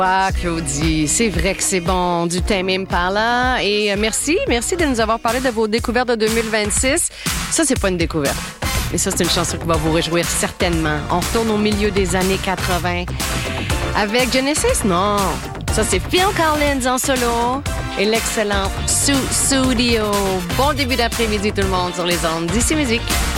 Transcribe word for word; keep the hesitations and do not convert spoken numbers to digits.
Ah, Claudie, c'est vrai que c'est bon, du Tame Impala. Et euh, merci, merci de nous avoir parlé de vos découvertes de deux mille vingt-six. Ça, c'est pas une découverte. Et ça, c'est une chanson qui va vous réjouir certainement. On retourne au milieu des années quatre-vingts. Avec Genesis, non. Ça, c'est Phil Collins en solo et l'excellent Su Studio. Bon début d'après-midi, tout le monde, sur les ondes d'Ici Musique.